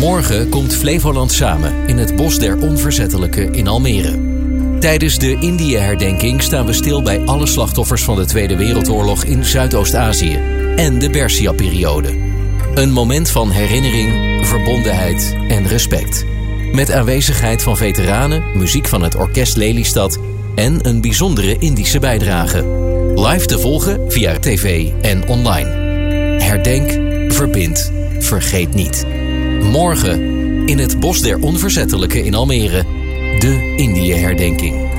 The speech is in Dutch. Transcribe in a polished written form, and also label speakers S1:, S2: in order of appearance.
S1: Morgen komt Flevoland samen in het Bos der Onverzettelijken in Almere. Tijdens de Indië-herdenking staan we stil bij alle slachtoffers van de Tweede Wereldoorlog in Zuidoost-Azië en de Persia-periode. Een moment van herinnering, verbondenheid en respect. Met aanwezigheid van veteranen, muziek van het Orkest Lelystad en een bijzondere Indische bijdrage. Live te volgen via tv en online. Herdenk, verbind, vergeet niet. Morgen in het Bos der Onverzettelijken in Almere, de Indië-herdenking.